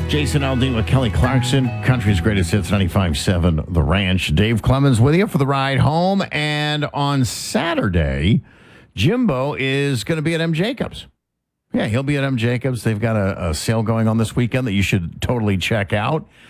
Jason Aldean with Kelly Clarkson, country's greatest hits, 95.7 The Ranch. Dave Clemens with you for the ride home. And on Saturday, Jimbo is going to be at M. Jacobs. Yeah, he'll be at M. Jacobs. They've got a sale going on this weekend that you should totally check out.